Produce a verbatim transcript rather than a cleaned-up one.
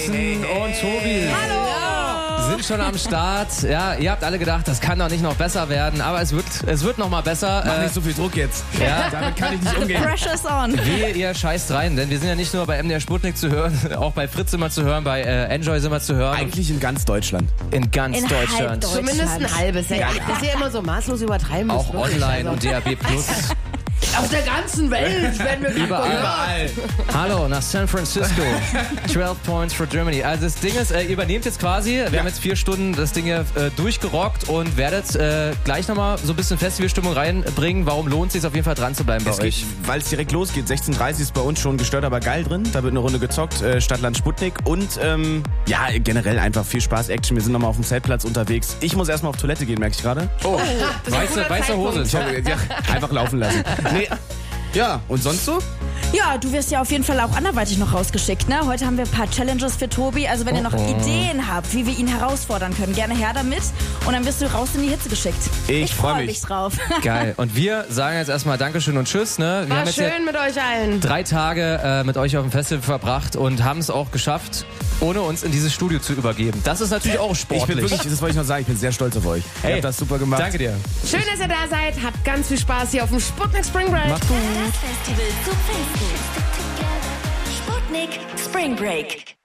Carsten hey, hey. und Tobi. Hallo! Sind schon am Start. Ja, ihr habt alle gedacht, das kann doch nicht noch besser werden, aber es wird, es wird noch mal besser. Mach Äh, nicht so viel Druck jetzt. Ja. Damit kann ich nicht The umgehen. pressure's on. Wehe, ihr scheißt rein, denn wir sind ja nicht nur bei M D R Sputnik zu hören, auch bei Fritz sind wir zu hören, bei äh, Enjoy sind wir zu hören. Eigentlich in ganz Deutschland. In ganz In Deutschland. halb Deutsch- Zumindest ein Deutschland. halbes. Ja, das ist ja immer so maßlos übertreiben. Auch online und D A B plus. Auf der ganzen Welt werden wir Überall. Überall. Hallo, nach San Francisco. zwölf Points for Germany. Also das Ding ist, äh, ihr übernehmt jetzt quasi, wir Ja. haben jetzt vier Stunden das Ding hier äh, durchgerockt und werdet äh, gleich nochmal so ein bisschen Festivalstimmung reinbringen. Warum lohnt es sich auf jeden Fall dran zu bleiben bei Es euch? geht, weil es direkt losgeht. sechzehn Uhr dreißig ist bei uns schon gestört, aber geil drin. Da wird eine Runde gezockt. Äh, Stadtland Sputnik. Und ähm, ja, generell einfach viel Spaß, Action. Wir sind nochmal auf dem Zeltplatz unterwegs. Ich muss erstmal auf Toilette gehen, merke ich gerade. Oh, Das ist ein weiße, guter weiße Hose. Ich habe ja, einfach laufen lassen. Nee. Ja, und sonst so? Ja, du wirst ja auf jeden Fall auch anderweitig noch rausgeschickt, ne? Heute haben wir ein paar Challenges für Tobi. Also wenn ihr noch Oh, oh. Ideen habt, wie wir ihn herausfordern können, gerne her damit. Und dann wirst du raus in die Hitze geschickt. Ich freu freu mich. mich drauf. Geil. Und wir sagen jetzt erstmal Dankeschön und Tschüss. Ne? Wir War haben jetzt ja schön mit euch allen. drei Tage äh, mit euch auf dem Festival verbracht und haben es auch geschafft, ohne uns in dieses Studio zu übergeben. Das ist natürlich auch Ich bin sportlich. wirklich, das wollte ich noch sagen, ich bin sehr stolz auf euch. Ihr Hey, habt das super gemacht. Danke dir. Schön, dass ihr da seid. Habt ganz viel Spaß hier auf dem Sputnik Spring Break. Macht's gut. Das Festival zu Pfingsten. Sputnik Spring Break.